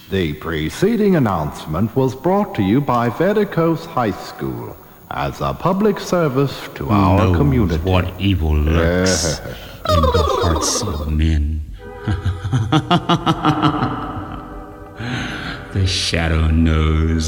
The preceding announcement was brought to you by Vedicos High School as a public service to our knows community. what evil lurks in the hearts of men. The shadow knows.